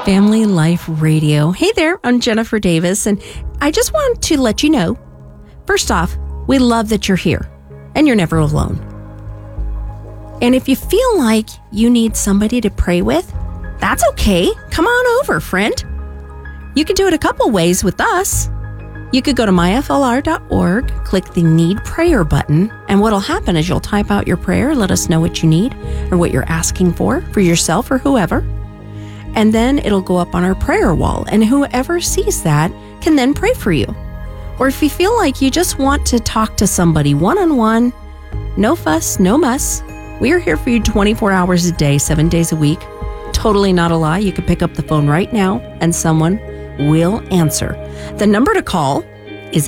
Family Life Radio. Hey there, I'm Jennifer Davis, and I just want to let you know, first off, we love that you're here, and you're never alone. And if you feel like you need somebody to pray with, that's okay. Come on over, friend. You can do it a couple ways with us. You could go to myflr.org, click the Need Prayer button, and what'll happen is you'll type out your prayer, let us know what you need or what you're asking for yourself or whoever. And then it'll go up on our prayer wall, and whoever sees that can then pray for you. Or if you feel like you just want to talk to somebody one-on-one, no fuss, no muss, we are here for you 24 hours a day, 7 days a week. Totally not a lie. You can pick up the phone right now, and someone will answer. The number to call is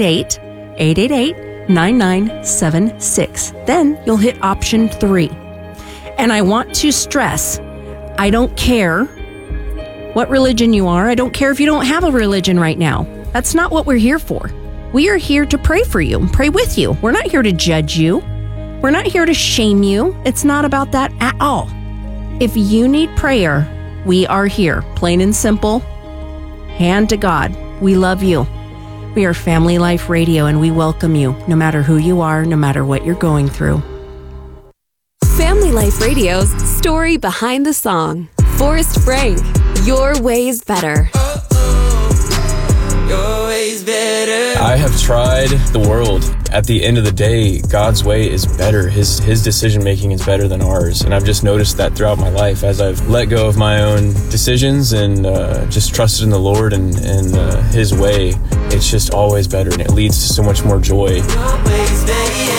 888-888-9976. Then you'll hit option 3. And I want to stress, I don't care what religion you are. I don't care if you don't have a religion right now. That's not what we're here for. We are here to pray for you, pray with you. We're not here to judge you. We're not here to shame you. It's not about that at all. If you need prayer, we are here. Plain and simple. Hand to God. We love you. We are Family Life Radio, and we welcome you, no matter who you are, no matter what you're going through. Family Life Radio's Story Behind the Song. Forrest Frank, Your Way's Better. Your way's better. I have tried the world. At the end of the day, God's way is better. His decision making is better than ours. And I've just noticed that throughout my life as I've let go of my own decisions and just trusted in the Lord and His way. It's just always better, and it leads to so much more joy. Your way's better.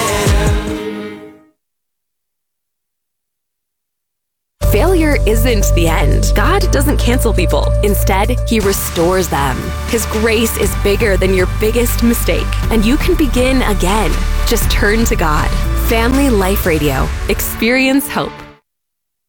Failure isn't the end. God doesn't cancel people. Instead, He restores them. His grace is bigger than your biggest mistake, and you can begin again. Just turn to God. Family Life Radio. Experience hope.